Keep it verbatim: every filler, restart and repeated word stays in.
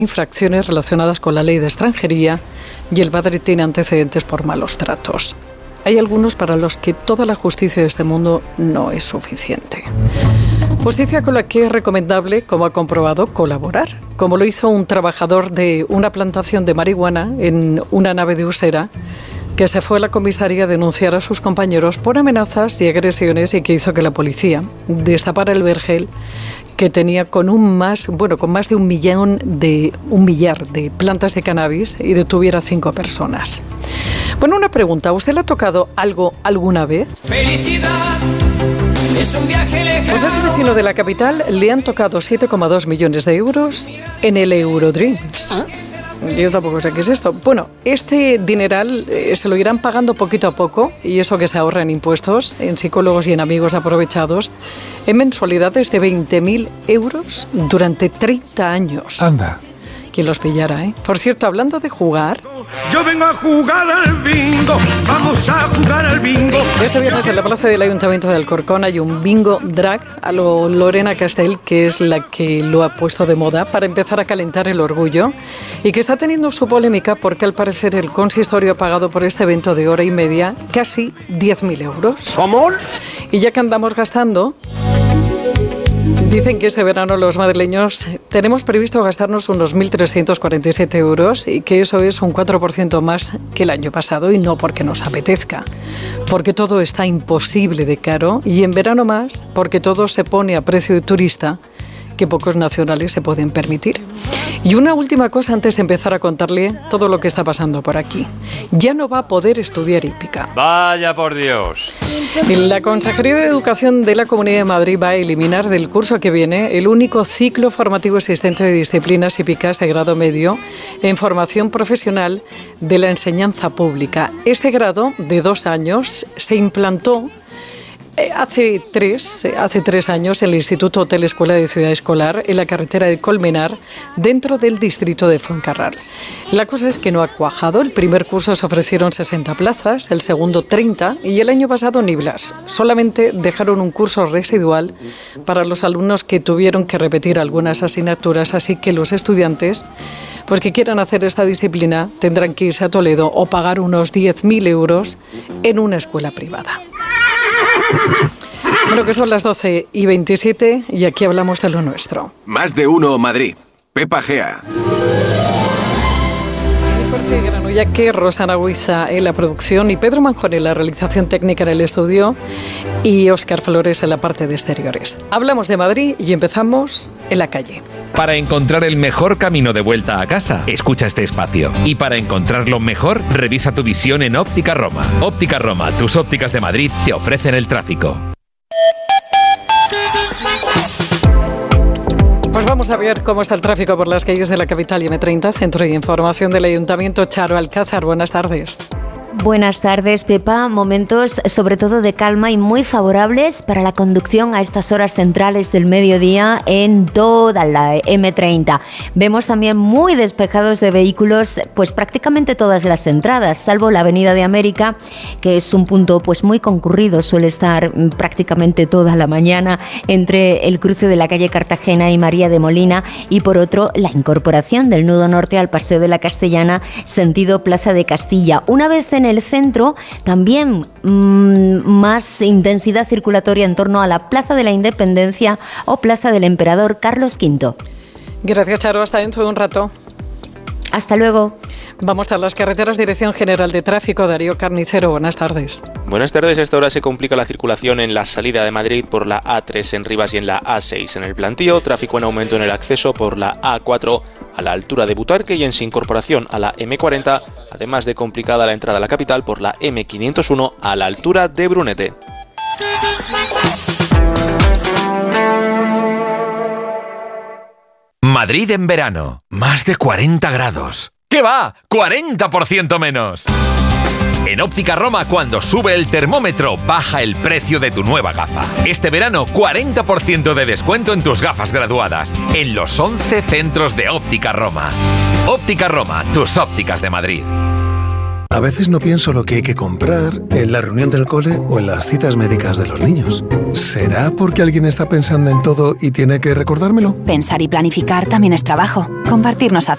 infracciones relacionadas con la ley de extranjería y el padre tiene antecedentes por malos tratos. Hay algunos para los que toda la justicia de este mundo no es suficiente. Justicia con la que es recomendable, como ha comprobado, colaborar, como lo hizo un trabajador de una plantación de marihuana en una nave de Usera, que se fue a la comisaría a denunciar a sus compañeros por amenazas y agresiones y que hizo que la policía destapara el vergel que tenía con un más, bueno, con más de un millón de un millar de plantas de cannabis y detuviera a cinco personas. Bueno, una pregunta, ¿a usted le ha tocado algo alguna vez? ¡Felicidad! Es un viaje lejano. Pues a este vecino de la capital le han tocado siete coma dos millones de euros en el Eurodreams. ¿Ah? Yo tampoco sé qué es esto. Bueno, este dineral eh, se lo irán pagando poquito a poco, y eso que se ahorra en impuestos, en psicólogos y en amigos aprovechados, en mensualidades de veinte mil euros durante treinta años. Anda. Quien los pillara, ¿eh? Por cierto, hablando de jugar... Yo vengo a jugar al bingo, vamos a jugar al bingo. Este viernes en la plaza del Ayuntamiento de Alcorcón hay un bingo drag a lo Lorena Castell, que es la que lo ha puesto de moda para empezar a calentar el orgullo y que está teniendo su polémica porque al parecer el consistorio ha pagado por este evento de hora y media casi diez mil euros. ¿Cómo? Y ya que andamos gastando... Dicen que este verano los madrileños tenemos previsto gastarnos unos mil trescientos cuarenta y siete euros y que eso es un cuatro por ciento más que el año pasado, y no porque nos apetezca, porque todo está imposible de caro, y en verano más porque todo se pone a precio de turista que pocos nacionales se pueden permitir. Y una última cosa antes de empezar a contarle todo lo que está pasando por aquí. Ya no va a poder estudiar hípica. Vaya por Dios. La Consejería de Educación de la Comunidad de Madrid va a eliminar del curso que viene el único ciclo formativo existente de disciplinas hípicas de grado medio en formación profesional de la enseñanza pública. Este grado de dos años se implantó Hace tres, hace tres años en el Instituto Hotel Escuela de Ciudad Escolar, en la carretera de Colmenar, dentro del distrito de Fuencarral. La cosa es que no ha cuajado. El primer curso se ofrecieron sesenta plazas, el segundo treinta, y el año pasado ni blas. Solamente dejaron un curso residual para los alumnos que tuvieron que repetir algunas asignaturas, así que los estudiantes pues que quieran hacer esta disciplina tendrán que irse a Toledo o pagar unos diez mil euros en una escuela privada. Bueno, que son las doce y veintisiete y aquí hablamos de lo nuestro. Más de uno Madrid. Pepa Gea. Jorge Granullaque, Rosana Huiza en la producción y Pedro Manjón en la realización técnica en el estudio y Óscar Flores en la parte de exteriores. Hablamos de Madrid y empezamos en la calle. Para encontrar el mejor camino de vuelta a casa, escucha este espacio. Y para encontrarlo mejor, revisa tu visión en Óptica Roma. Óptica Roma, tus ópticas de Madrid, te ofrecen el tráfico. Pues vamos a ver cómo está el tráfico por las calles de la capital y eme treinta, Centro de Información del Ayuntamiento. Charo Alcázar, buenas tardes. Buenas tardes, Pepa. Momentos sobre todo de calma y muy favorables para la conducción a estas horas centrales del mediodía en toda la eme treinta. Vemos también muy despejados de vehículos pues prácticamente todas las entradas, salvo la Avenida de América, que es un punto pues muy concurrido, suele estar prácticamente toda la mañana entre el cruce de la calle Cartagena y María de Molina, y por otro la incorporación del nudo norte al Paseo de la Castellana sentido Plaza de Castilla. Una vez en el centro, también mmm, más intensidad circulatoria en torno a la Plaza de la Independencia o Plaza del Emperador Carlos quinto. Gracias, Charo. Hasta dentro de un rato. Hasta luego. Vamos a las carreteras. Dirección General de Tráfico, Darío Carnicero, buenas tardes. Buenas tardes. A esta hora se complica la circulación en la salida de Madrid por la a tres en Rivas y en la a seis en el Plantío. Tráfico en aumento en el acceso por la a cuatro a la altura de Butarque y en su incorporación a la eme cuarenta, además de complicada la entrada a la capital por la eme quinientos uno a la altura de Brunete. Madrid en verano, más de cuarenta grados. ¿Qué va? ¡cuarenta por ciento menos! En Óptica Roma, cuando sube el termómetro, baja el precio de tu nueva gafa. Este verano, cuarenta por ciento de descuento en tus gafas graduadas, en los once centros de Óptica Roma. Óptica Roma, tus ópticas de Madrid. A veces no pienso lo que hay que comprar en la reunión del cole o en las citas médicas de los niños. ¿Será porque alguien está pensando en todo y tiene que recordármelo? Pensar y planificar también es trabajo. Compartir nos hace